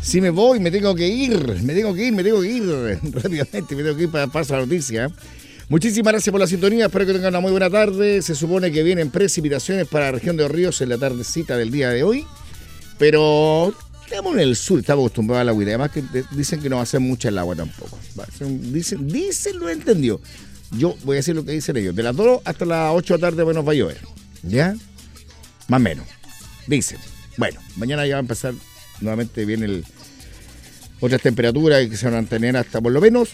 Si me voy, me tengo que ir rápidamente, me tengo que ir para paso a la noticia. Muchísimas gracias por la sintonía, espero que tengan una muy buena tarde. Se supone que vienen precipitaciones para la región de Los Ríos en la tardecita del día de hoy, pero estamos en el sur, estamos acostumbrados a la agüita. Además que dicen que no va a ser mucha el agua tampoco. Dicen, lo entendió. Yo voy a decir lo que dicen ellos. De las 2 hasta las 8 de la tarde menos va a llover. ¿Ya? Más o menos. Dicen. Bueno, mañana ya va a empezar nuevamente bien otras temperaturas que se van a mantener hasta por lo menos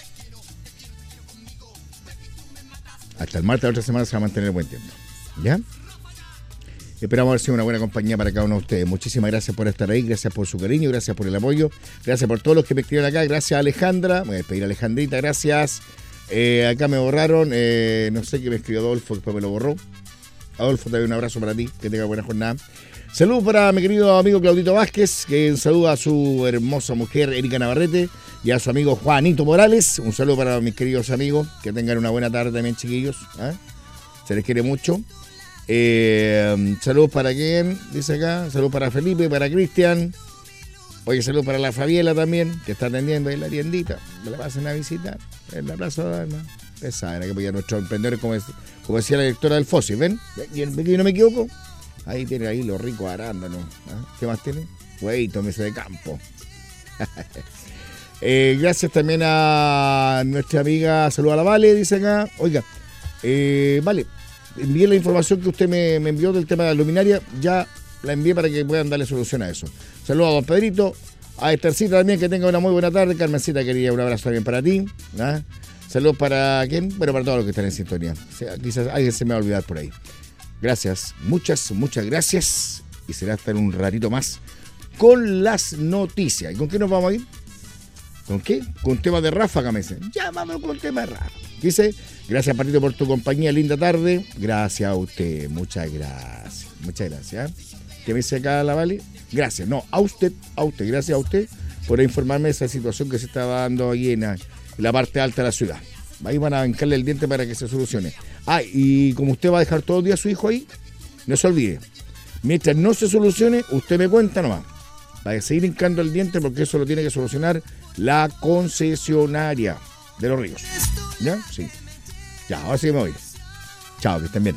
hasta el martes de la otra semana se va a mantener buen tiempo. ¿Ya? Esperamos haber sido una buena compañía para cada uno de ustedes. Muchísimas gracias por estar ahí, gracias por su cariño, gracias por el apoyo, gracias por todos los que me escribieron acá, gracias a Alejandra, voy a despedir a Alejandrita, gracias. Acá me borraron, no sé qué me escribió Adolfo, después me lo borró. Adolfo, te doy un abrazo para ti, que tenga buena jornada. Saludos para mi querido amigo Claudito Vázquez, que saluda a su hermosa mujer Erika Navarrete y a su amigo Juanito Morales. Un saludo para mis queridos amigos, que tengan una buena tarde también, chiquillos. Se les quiere mucho. Saludos para quién, dice acá. Saludos para Felipe, para Cristian. Oye, saludos para la Fabiela también, que está atendiendo ahí en la tiendita. Me la pasen a visitar en la Plaza de Armas. Ustedes saben que apoyar a nuestros emprendedores, como decía la directora del FOSI. ¿Ven? ¿Y no me equivoco? Ahí tiene ahí los ricos arándanos. ¿Qué más tiene? Huevito, mesa de campo. Gracias también a nuestra amiga, saludos a la Vale, dice acá. Oiga, Vale, envié la información que usted me envió del tema de la luminaria, ya la envié para que puedan darle solución a eso. Saludos a don Pedrito, a Estercita también, que tenga una muy buena tarde. Carmencita querida, un abrazo también para ti. Saludos para quién, bueno, para todos los que están en sintonía. O sea, quizás alguien se me va a olvidar por ahí. Gracias, muchas gracias. Y será hasta en un ratito más con las noticias. ¿Y con qué nos vamos a ir? ¿Con qué? Con temas de ráfaga, me dicen. Ya vamos con temas de ráfaga. Dice, gracias, Patito, por tu compañía. Linda tarde. Gracias a usted. Muchas gracias. Muchas gracias. ¿Qué me dice acá la Vale? Gracias. No, a usted. Gracias a usted por informarme de esa situación que se está dando ahí en la parte alta de la ciudad. Ahí van a bancarle el diente para que se solucione. Y como usted va a dejar todo el día a su hijo ahí, no se olvide. Mientras no se solucione, usted me cuenta nomás. Para seguir hincando el diente, porque eso lo tiene que solucionar la concesionaria de Los Ríos. ¿Ya? Sí. Ya, ahora sí me voy. Chao, que estén bien.